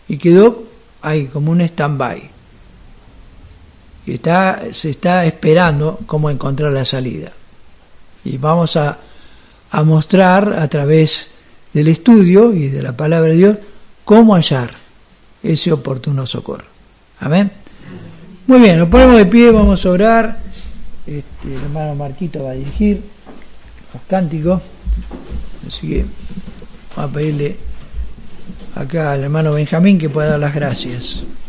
y quedó ahí como un stand-by. Y se está esperando cómo encontrar la salida. Y vamos a mostrar a través del estudio y de la palabra de Dios cómo hallar ese oportuno socorro. Amén. Muy bien, nos ponemos de pie, vamos a orar. El hermano Marquito va a dirigir los cánticos, así que vamos a pedirle acá al hermano Benjamín que pueda dar las gracias.